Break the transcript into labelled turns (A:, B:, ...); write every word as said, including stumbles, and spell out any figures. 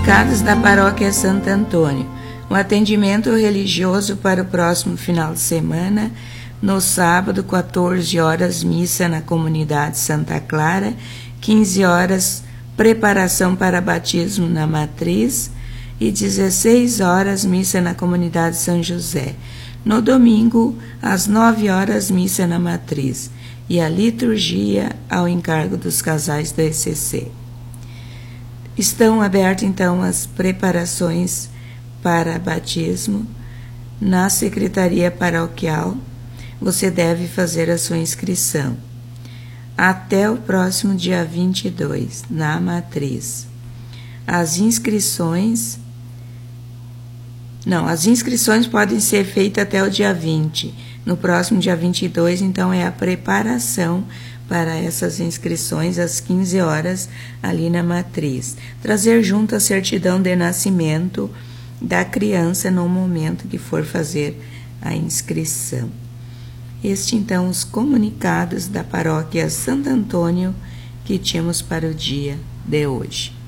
A: Comunicados da Paróquia Santo Antônio. Um atendimento religioso para o próximo final de semana. No sábado, quatorze horas, missa na comunidade Santa Clara. quinze horas, preparação para batismo na matriz. E dezesseis horas, missa na comunidade São José. No domingo, às nove horas, missa na matriz. E a liturgia ao encargo dos casais da E C C. Estão abertas, então, as preparações para batismo na Secretaria Paroquial. Você deve fazer a sua inscrição até o próximo dia vinte e dois, na matriz. As inscrições... Não, as inscrições podem ser feitas até o dia vinte. No próximo dia vinte e dois, então, é a preparação para essas inscrições às quinze horas ali na matriz. Trazer junto a certidão de nascimento da criança no momento que for fazer a inscrição. Este, então, os comunicados da Paróquia Santo Antônio que tínhamos para o dia de hoje.